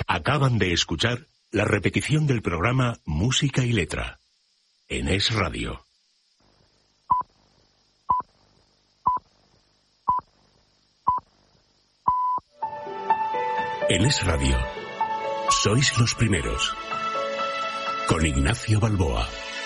Acaban de escuchar la repetición del programa Música y Letra en Es Radio. En Es Radio, sois los primeros. Con Ignacio Balboa.